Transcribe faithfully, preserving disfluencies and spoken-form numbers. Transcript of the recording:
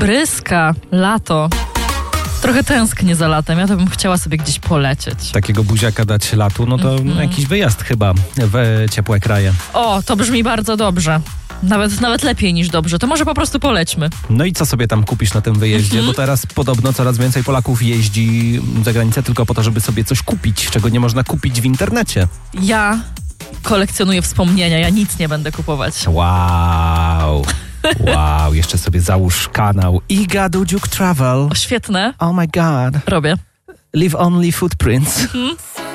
Bryska, lato. Trochę tęsknię za latem, ja to bym chciała sobie gdzieś polecieć. Takiego buziaka dać latu, no to mm-hmm. jakiś wyjazd chyba w ciepłe kraje. O, to brzmi bardzo dobrze. Nawet, nawet lepiej niż dobrze. To może po prostu polećmy. No i co sobie tam kupisz na tym wyjeździe? Mm-hmm. Bo teraz podobno coraz więcej Polaków jeździ za granicę tylko po to, żeby sobie coś kupić, czego nie można kupić w internecie. Ja kolekcjonuję wspomnienia, ja nic nie będę kupować. Wow. Wow, jeszcze sobie załóż kanał Iga Dudziuk Travel. O, świetne. Oh my god. Robię. Leave only footprints. Mhm.